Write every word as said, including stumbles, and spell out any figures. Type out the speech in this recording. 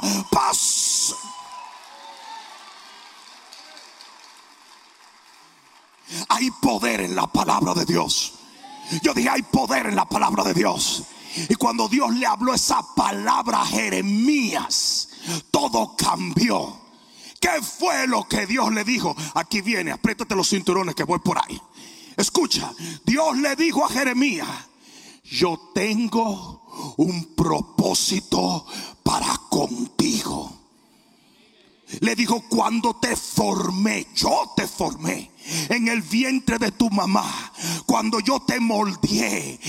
paz. Hay poder en la palabra de Dios. Yo dije, hay poder en la palabra de Dios. Y cuando Dios le habló esa palabra a Jeremías, todo cambió. ¿Qué fue lo que Dios le dijo? Aquí viene, apriétate los cinturones que voy por ahí. Escucha, Dios le dijo a Jeremías: yo tengo un propósito para contigo. Le dijo: cuando te formé, yo te formé en el vientre de tu mamá, cuando yo te moldeé,